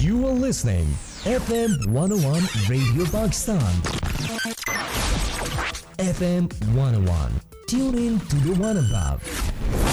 You are listening FM 101 Radio Pakistan. FM 101. Tune in to the one above.